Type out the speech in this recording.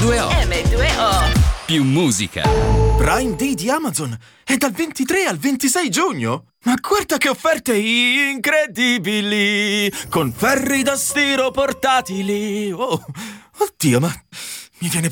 M2O. Più musica. Prime Day di Amazon è dal 23 al 26 giugno. Ma guarda che offerte incredibili! Con ferri da stiro portatili. Oh, oddio, ma mi viene